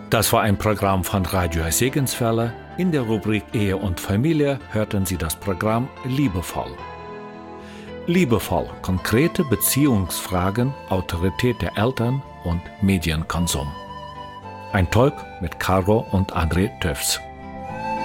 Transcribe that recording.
Das war ein Programm von Radio Segenswelle. In der Rubrik Ehe und Familie hörten Sie das Programm Liebevoll. Liebevoll, konkrete Beziehungsfragen, Autorität der Eltern und Medienkonsum. Ein Talk mit Caro und André Töfs.